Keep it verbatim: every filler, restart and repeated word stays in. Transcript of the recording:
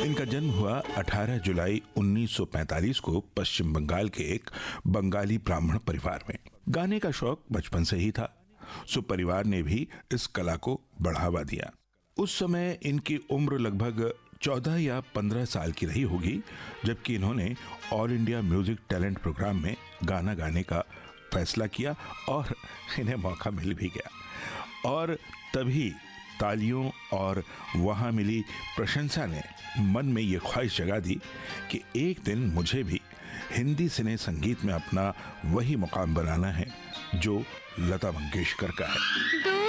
इनका जन्म हुआ अठारह जुलाई उन्नीस सौ पैंतालीस को पश्चिम बंगाल के एक बंगाली ब्राह्मण परिवार में। गाने का शौक बचपन से ही था, सो परिवार ने भी इस कला को बढ़ावा दिया। उस समय इनकी उम्र लगभग चौदह या पंद्रह साल की रही होगी, जबकि इन्होंने all India music talent programme में गाना गाने का फैसला किया और इन्हें मौका मिल भी गया। और तभी तालियों और वहाँ मिली प्रशंसा ने मन में ये ख्वाहिश जगा दी कि एक दिन मुझे भी हिंदी सिने संगीत में अपना वही मुकाम बनाना है जो लता मंगेशकर का है।